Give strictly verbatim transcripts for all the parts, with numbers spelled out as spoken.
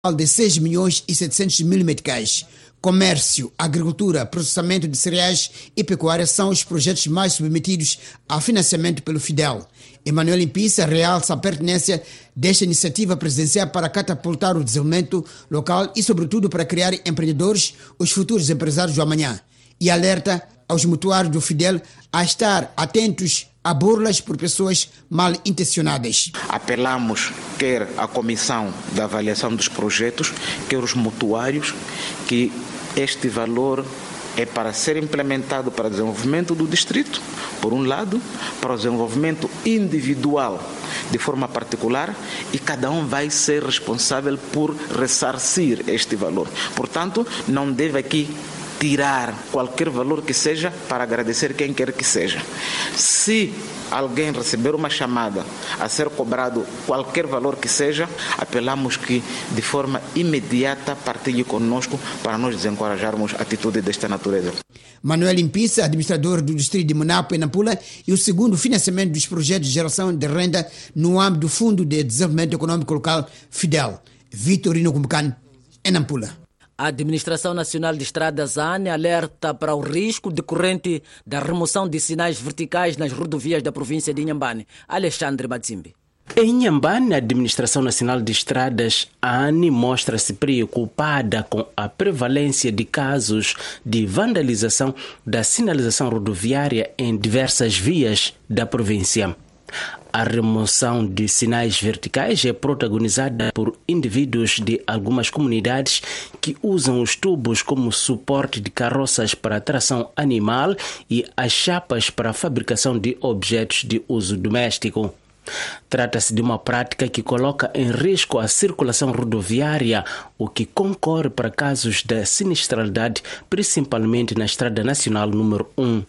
de seis milhões e setecentos mil meticais. Comércio, agricultura, processamento de cereais e pecuária são os projetos mais submetidos a financiamento pelo Fidel. Emanuel Impissa realça a pertinência desta iniciativa presidencial para catapultar o desenvolvimento local e, sobretudo, para criar empreendedores, os futuros empresários do amanhã. E alerta aos mutuários do Fidel a estar atentos a burlas por pessoas mal intencionadas. Apelamos, quer a Comissão de Avaliação dos Projetos, quer os mutuários, que este valor é para ser implementado para o desenvolvimento do distrito, por um lado, para o desenvolvimento individual de forma particular, e cada um vai ser responsável por ressarcir este valor. Portanto, não deve aqui tirar qualquer valor que seja para agradecer quem quer que seja. Se alguém receber uma chamada a ser cobrado qualquer valor que seja, apelamos que de forma imediata partilhe conosco para nós desencorajarmos atitude desta natureza. Manuel Impissa, administrador do distrito de Monapo e Nampula, e o segundo financiamento dos projetos de geração de renda no âmbito do Fundo de Desenvolvimento Econômico Local Fidel. Vitorino Kumbukan, em Nampula. A Administração Nacional de Estradas, A N, alerta para o risco decorrente da remoção de sinais verticais nas rodovias da província de Inhambane. Alexandre Batsimbi. Em Inhambane, a Administração Nacional de Estradas, A N, mostra-se preocupada com a prevalência de casos de vandalização da sinalização rodoviária em diversas vias da província. A remoção de sinais verticais é protagonizada por indivíduos de algumas comunidades que usam os tubos como suporte de carroças para tração animal e as chapas para a fabricação de objetos de uso doméstico. Trata-se de uma prática que coloca em risco a circulação rodoviária, o que concorre para casos de sinistralidade, principalmente na Estrada Nacional número um.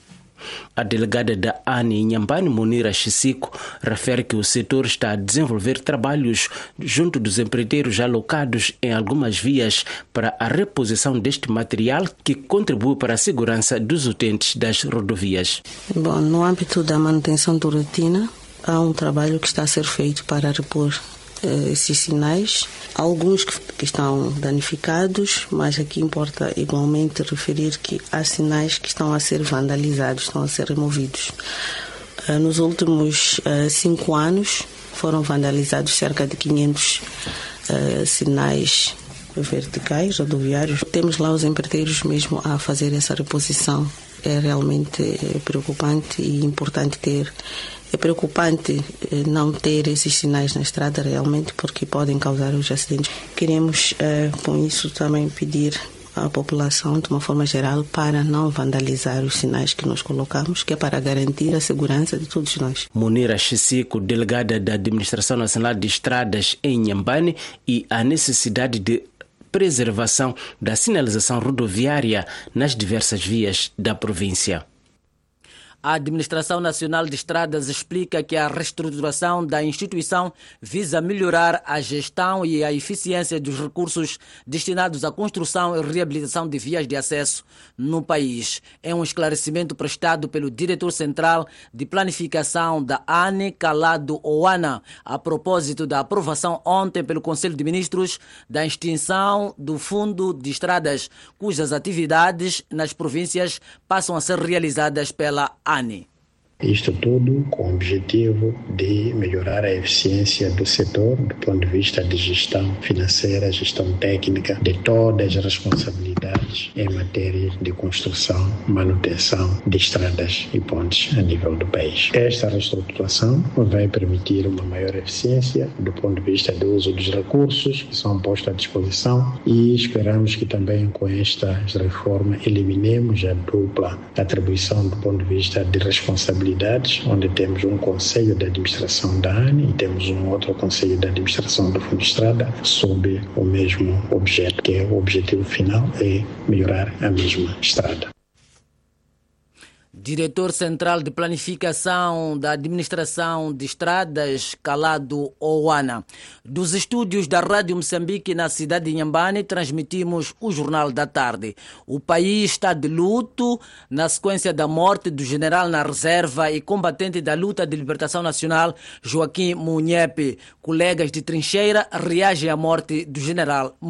A delegada da A N em Inhambane, Munira Chisico, refere que o setor está a desenvolver trabalhos junto dos empreiteiros alocados em algumas vias para a reposição deste material que contribui para a segurança dos utentes das rodovias. Bom, no âmbito da manutenção de rotina, há um trabalho que está a ser feito para repor esses sinais, alguns que, que estão danificados, mas aqui importa igualmente referir que há sinais que estão a ser vandalizados, estão a ser removidos. Uh, nos últimos uh, cinco anos foram vandalizados cerca de quinhentos uh, sinais verticais rodoviários. Temos lá os empreiteiros mesmo a fazer essa reposição. É realmente preocupante e importante ter. É preocupante não ter esses sinais na estrada realmente, porque podem causar os acidentes. Queremos, com isso, também pedir à população, de uma forma geral, para não vandalizar os sinais que nós colocamos, que é para garantir a segurança de todos nós. Munira Chisico, delegada da Administração Nacional de Estradas em Inhambane, e a necessidade de preservação da sinalização rodoviária nas diversas vias da província. A Administração Nacional de Estradas explica que a reestruturação da instituição visa melhorar a gestão e a eficiência dos recursos destinados à construção e reabilitação de vias de acesso no país. É um esclarecimento prestado pelo diretor central de planificação da A N, Calado Oana, a propósito da aprovação ontem pelo Conselho de Ministros da extinção do Fundo de Estradas, cujas atividades nas províncias passam a ser realizadas pela A N. Isto tudo com o objetivo de melhorar a eficiência do setor do ponto de vista de gestão financeira, gestão técnica, de todas as responsabilidades em matéria de construção, manutenção de estradas e pontes a nível do país. Esta reestruturação vai permitir uma maior eficiência do ponto de vista do uso dos recursos que são postos à disposição, e esperamos que também com esta reforma eliminemos a dupla atribuição do ponto de vista de responsabilidade, onde temos um conselho de administração da A N e temos um outro conselho de administração do Fundo de Estrada sob o mesmo objeto, que é o objetivo final é melhorar a mesma estrada. Diretor Central de Planificação da Administração de Estradas, Calado Owana. Dos estúdios da Rádio Moçambique na cidade de Inhambane, transmitimos o Jornal da Tarde. O país está de luto na sequência da morte do general na reserva e combatente da luta de libertação nacional, Joaquim Munhepe. Colegas de trincheira reagem à morte do general